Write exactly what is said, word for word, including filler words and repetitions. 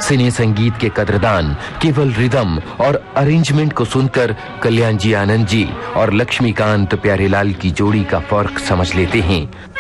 सिने संगीत के कद्रदान केवल रिदम और अरेंजमेंट को सुनकर कल्याण जी आनंद जी और लक्ष्मीकांत प्यारेलाल की जोड़ी का फर्क समझ लेते हैं।